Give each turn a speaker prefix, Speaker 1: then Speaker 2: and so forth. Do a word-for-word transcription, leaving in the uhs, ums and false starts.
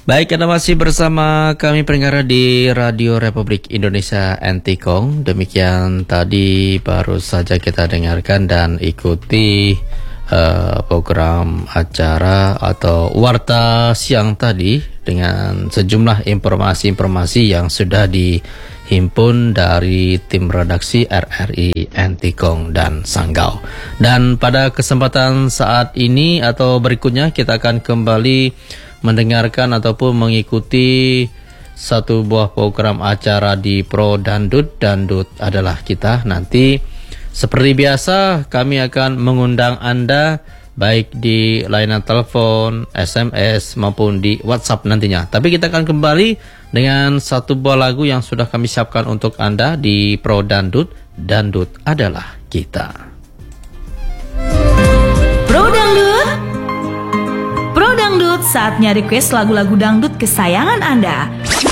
Speaker 1: Baik, Anda masih bersama kami pendengar di Radio Republik Indonesia Antikong. Demikian tadi baru saja kita dengarkan dan ikuti uh, program acara atau warta siang tadi dengan sejumlah informasi-informasi yang sudah dihimpun dari tim redaksi R R I Antikong dan Sanggau. Dan pada kesempatan saat ini atau berikutnya kita akan kembali mendengarkan ataupun mengikuti satu buah program acara di Pro Dandut. Dandut adalah kita. Nanti seperti biasa kami akan mengundang Anda baik di layanan telepon, S M S maupun di WhatsApp nantinya. Tapi kita akan kembali dengan satu buah lagu yang sudah kami siapkan untuk Anda di Pro Dandut. Dandut adalah kita.
Speaker 2: Pro Dangdut, Pro Dangdut, saatnya request lagu-lagu dangdut kesayangan Anda.